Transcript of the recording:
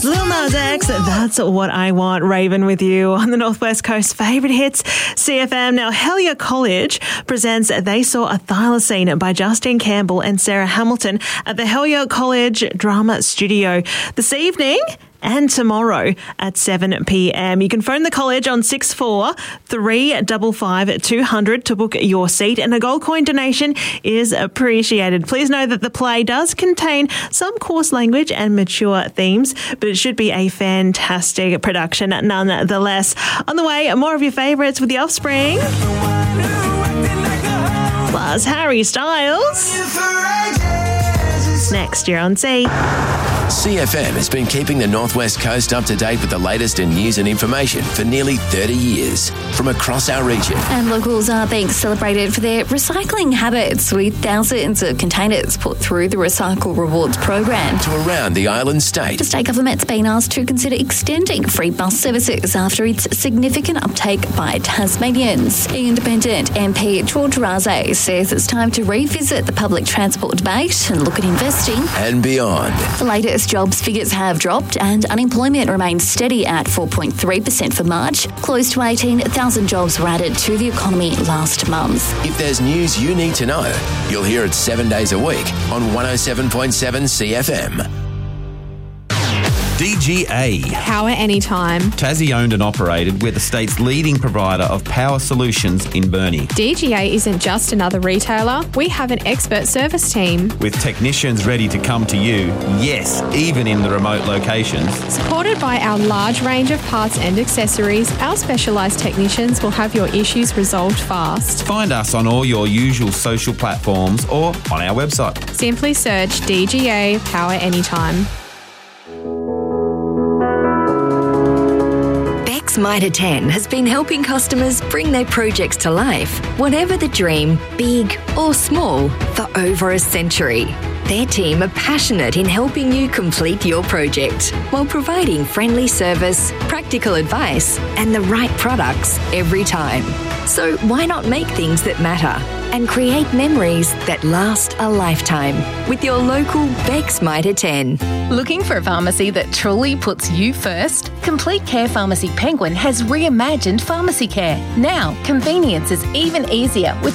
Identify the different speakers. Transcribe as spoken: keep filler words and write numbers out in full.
Speaker 1: Lil Nas X, That's What I Want. Raven with you on the Northwest Coast favourite hits, C F M. Now, Hellier College presents They Saw a Thylacine by Justine Campbell and Sarah Hamilton at the Hellier College Drama Studio this evening and tomorrow at seven p.m. You can phone the college on six four three five five two hundred to book your seat, and a gold coin donation is appreciated. Please know that the play does contain some coarse language and mature themes, but it should be a fantastic production nonetheless. On the way, more of your favourites with The Offspring, plus Harry Styles. Next year on C.
Speaker 2: C F M has been keeping the Northwest Coast up to date with the latest in news and information for nearly thirty years from across our region.
Speaker 3: And locals are being celebrated for their recycling habits, with thousands of containers put through the Recycle Rewards program.
Speaker 2: To around the island state.
Speaker 3: The state government's been asked to consider extending free bus services after its significant uptake by Tasmanians. Independent M P George Razay says it's time to revisit the public transport debate and look at investing
Speaker 2: and beyond.
Speaker 3: The latest jobs figures have dropped and unemployment remains steady at four point three percent for March. Close to eighteen thousand jobs were added to the economy last month.
Speaker 2: If there's news you need to know, you'll hear it seven days a week on one oh seven point seven C F M.
Speaker 4: D G A.
Speaker 5: Power anytime.
Speaker 4: Tassie owned and operated, we're the state's leading provider of power solutions in Burnie.
Speaker 5: D G A isn't just another retailer. We have an expert service team.
Speaker 4: With technicians ready to come to you, yes, even in the remote locations.
Speaker 5: Supported by our large range of parts and accessories, our specialised technicians will have your issues resolved fast.
Speaker 4: Find us on all your usual social platforms or on our website.
Speaker 5: Simply search D G A Power Anytime.
Speaker 6: Mitre ten has been helping customers bring their projects to life, whatever the dream, big or small, for over a century. Their team are passionate in helping you complete your project while providing friendly service, practical advice, and the right products every time. So why not make things that matter and create memories that last a lifetime with your local Bex Mitre ten.
Speaker 7: Looking for a pharmacy that truly puts you first? Complete Care Pharmacy Penguin has reimagined pharmacy care. Now, convenience is even easier with